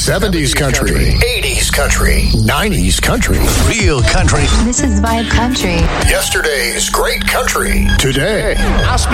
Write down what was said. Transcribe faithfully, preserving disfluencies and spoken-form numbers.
seventies country, eighties country, nineties country, real country. This is Vibe Country. Yesterday's great country. Today, ask me